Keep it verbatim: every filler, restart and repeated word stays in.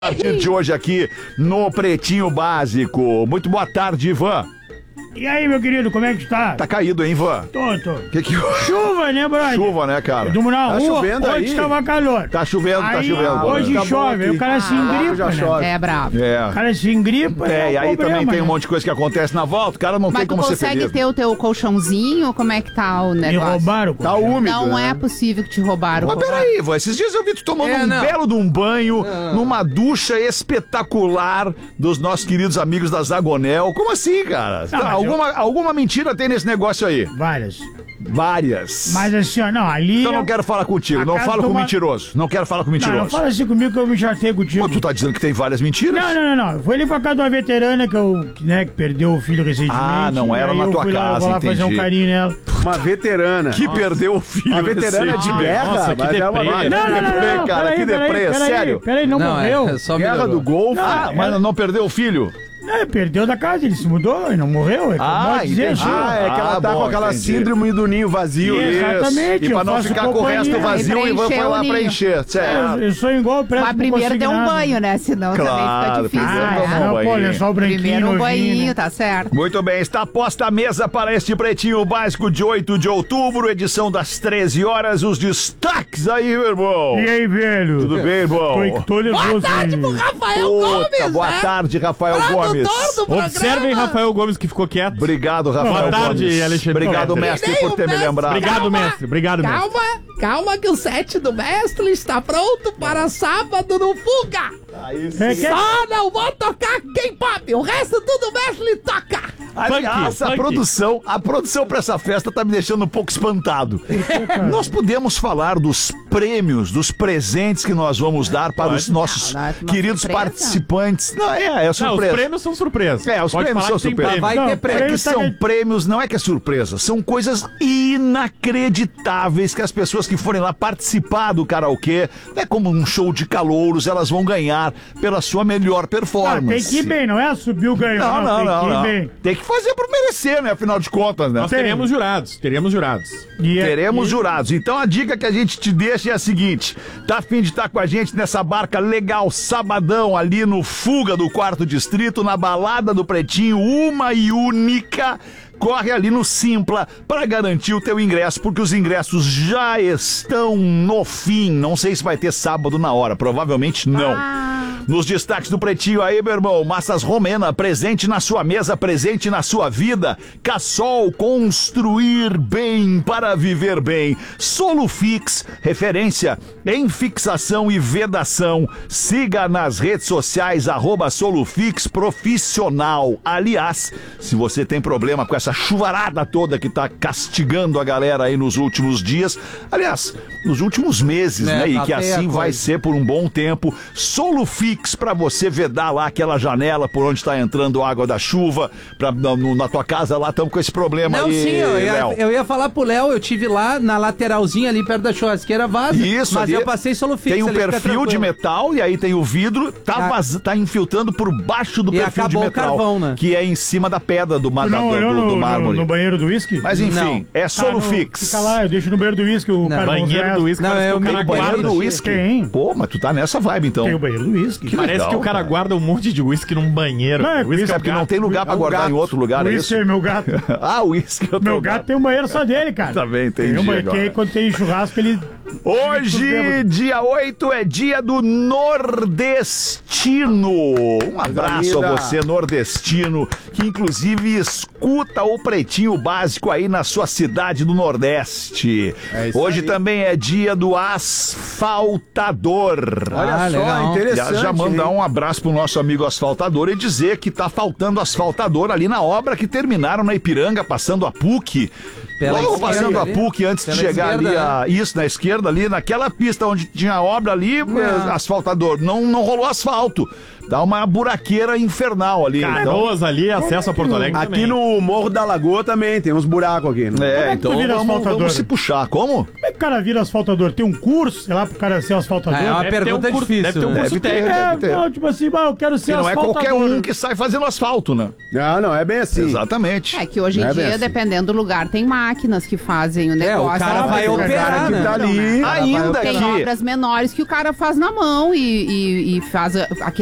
A partir de hoje aqui no Pretinho Básico. Muito boa tarde, Ivan. E aí, meu querido, como é que tá? Tá caído, hein, Ivan? Tô, tô. Que que... Chuva, né, brother? Chuva, né, cara? Eu durmo na Tá rua, chovendo hoje aí? tava calor. Tá chovendo, aí, tá chovendo. Hoje Tá chove, aí o cara se engripa, já né? chove. É brabo. É. O cara se engripa, É, e aí problema, também tem um né? monte de coisa que acontece na volta, o cara não Mas tem tu como ser consegue feliz. ter o teu colchãozinho? Como é que tá o Me negócio? roubaram. Tá colchão. úmido, Não né? é possível que te roubaram. Mas peraí, Ivan, esses dias eu vi tu tomando É, um não. belo de um banho numa ducha espetacular dos nossos queridos amigos da Zagonel. Como assim, cara? Tá, mas alguma, alguma mentira tem nesse negócio aí? Várias. Várias. Mas assim, ó, não, ali... Então eu não quero falar contigo, A não casa falo do com ma- mentiroso. Não quero falar com Não, mentiroso. não fala assim comigo que eu me chatei contigo. Pô, tu tá dizendo que tem várias mentiras? Não, não, não, não. Eu fui ali pra casa de uma veterana que, eu, que, né, que perdeu o filho recentemente. Ah, não era aí na eu tua fui lá, casa, vou lá entendi. fazer um carinho nela. Uma veterana. Que perdeu o filho. Uma veterana de guerra. Nossa, que mas é uma deprê. Não, não, não, não, deprê, não, cara, peraí, que peraí, deprê, peraí, sério? Peraí, não, Não, morreu. é só Guerra melhorou. do Golfo. Não, Ah, mas ela- não perdeu o filho? É, perdeu da casa, ele se mudou e não morreu. É que Ah, eu posso dizer, entendi. assim, Ah, é que ela Ah, tá bom, com aquela entendi. síndrome do ninho vazio. Isso. Exatamente, E pra eu não faço ficar com o companhia. resto vazio, o E Ivan foi preencher lá o ninho. preencher. Eu, Certo. eu sou igual o preço Mas primeiro deu um banho, né? Senão também Claro, fica difícil. primeiro né? tomou um Não, pô, banho. lençol branquinho, Primeiro um novinho, banhinho, né? tá certo. Muito bem, está posta a mesa para este Pretinho Básico de oito de outubro, edição das treze horas, os destaques aí, meu irmão. E aí, velho? Tudo bem, irmão? Tô, tô nervoso aí. Rafael Puta, Gomes, boa né? tarde, Rafael Gomes. Produtor do programa. Observem Rafael Gomes que ficou quieto. Obrigado, Rafael Boa tarde, Gomes. Alexandre. Obrigado, Calma. mestre, Nem por o ter me mestre. lembrado. Obrigado, Calma, mestre. Obrigado, mestre. Calma, calma que o set do mestre está pronto para sábado no Fuga. É que- Só não vou tocar K-pop, o resto tudo o mestre toca. Aliás, Funk, a funk. produção, a produção pra essa festa tá me deixando um pouco espantado. Nós podemos falar dos prêmios, dos presentes que nós vamos dar para os nossos Não, não é uma queridos surpresa? participantes. Não, é, é Não, os surpresa. prêmios são surpresa. É, os Pode prêmios falar são que tem surpresa. prêmio. Vai Não, ter É prêmio. que Ele tá são ganhando- prêmios, não é que é surpresa, são coisas inacreditáveis que as pessoas que forem lá participar do karaokê, é como um show de calouros, elas vão ganhar pela sua melhor Ah, performance. tem que ir bem, não é subiu, ganhou. Não, não, tem não, que ir não. bem. Tem que fazer por merecer, né? Afinal de contas, né? Nós teremos jurados, teremos jurados. E é- Teremos e- jurados. Então a dica que a gente te deixa é a seguinte: tá a fim de estar com a gente nessa barca legal, sabadão, ali no Fuga do Quarto Distrito, na balada do Pretinho, uma e única. Corre ali no Simpla para garantir o teu ingresso, porque os ingressos já estão no fim. Não sei se vai ter sábado na hora, provavelmente não. Nos destaques do Pretinho aí, meu irmão, Massas Romena, presente na sua mesa, presente na sua vida. Cassol, construir bem para viver bem. Solufix, referência em fixação e vedação. Siga nas redes sociais, arroba Solufix Profissional. Aliás, se você tem problema com essa chuvarada toda que tá castigando a galera aí nos últimos dias, aliás, nos últimos meses, É, né? E tá que feia assim a vai coisa. ser por um bom tempo. Solufix pra você vedar lá aquela janela por onde tá entrando água da chuva. Pra, na, no- na tua casa lá estamos com esse problema Não, aí, sim, eu ia, Léo. eu ia falar pro Léo, eu tive lá na lateralzinha ali perto da churrasqueira vaza. Isso, mas ali eu passei Solufix. tem um ali, fica perfil de tranquilo. metal e aí tem o vidro, tá, Ah. vaz... tá infiltrando por baixo do E perfil de acabou o metal, carvão, né? que é em cima da pedra do, ma- Tu da- não do, olhou do, no, do no, mármore. no banheiro do uísque? Mas enfim, Não. é Tá, Solufix. no- Fica lá, eu deixo no banheiro do uísque o cara Banheiro do uísque, Não, parece é que o o cara meu Banheiro guarda. do uísque. Tem. Pô, mas tu tá nessa vibe então. Tem o banheiro do uísque. Que Parece legal, que o cara cara. guarda um monte de uísque num banheiro. Não, é Uísque isso, É porque não tem lugar pra É um guardar gato. em outro lugar, O é uísque isso? é meu gato. Ah, o uísque. eu tô- Meu gato tem um banheiro só dele, cara. Tá bem, entendi Tem um banheiro, agora. que aí quando tem churrasco, ele... Hoje, dia oito, é dia do nordestino. Um abraço a linda. você, nordestino, que inclusive escuta o Pretinho Básico aí na sua cidade do Nordeste. É isso Hoje aí. também é dia do asfaltador. Olha Ah, só, legal. interessante, Já, já mandar hein? um abraço pro nosso amigo asfaltador e dizer que tá faltando asfaltador ali na obra que terminaram na Ipiranga, passando a P U C. Pela Logo esquerda passando a ali. P U C antes de Pela chegar esquerda, ali, a, isso, na esquerda ali, naquela pista onde tinha a obra ali, eh, asfaltador. Não, não rolou asfalto. Dá uma buraqueira infernal ali. Então, Canoas ali, acesso a Porto Alegre Aqui também. no Morro da Lagoa também tem uns buracos aqui. Né? é, Como é que então tu vira vamos, asfaltador? vamos se puxar. Como? Como é que cara vira asfaltador? Tem um curso, sei lá, pro cara ser asfaltador? É uma Deve ter pergunta um curso- difícil. deve ter um né? curso Deve ter, técnico. É, deve ter. não, tipo assim, ah, eu quero ser Porque não é asfaltador. qualquer um que sai fazendo asfalto, né? Não, não, é bem assim. Exatamente. É que hoje em Não é bem dia, assim. dependendo do lugar, tem máquinas que fazem o negócio. o cara vai Elas operar, ajudam, né? Tá ali. Ainda Tem que... obras menores que o cara faz na mão e, e, e faz a- aquele